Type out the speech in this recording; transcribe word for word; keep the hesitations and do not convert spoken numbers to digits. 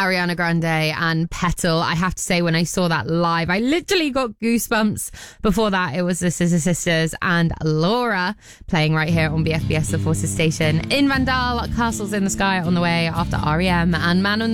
Ariana Grande and Petal. I have to say, when I saw that live, I literally got goosebumps. Before that, it was the Scissor Sisters and Laura playing right here on B F B S, the Forces station. In Vandal, Castles in the Sky on the way after R E M and Man on the